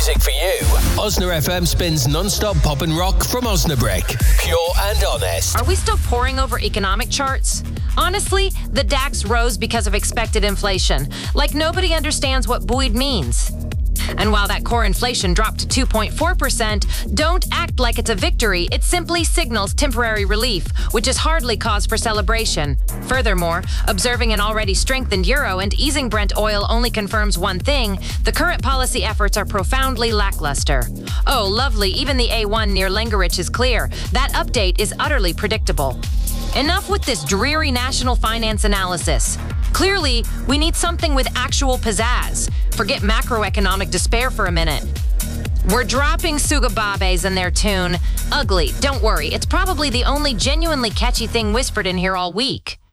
music for you. Osna FM spins non-stop pop and rock from Osnabrück. Pure and honest. Are we still poring over economic charts? Honestly, the DAX rose because of expected inflation. Like nobody understands what buoyed means. And while that core inflation dropped to 2.4%, don't act like it's a victory. It simply signals temporary relief, which is hardly cause for celebration. Furthermore, observing an already strengthened euro and easing Brent oil only confirms one thing: the current policy efforts are profoundly lackluster. Oh, lovely, even the A1 near Lengerich is clear. That update is utterly predictable. Enough with this dreary national finance analysis. Clearly, we need something with actual pizzazz. Forget macroeconomic despair for a minute. We're dropping Sugababes and their tune. Ugly, don't worry, it's probably the only genuinely catchy thing whispered in here all week.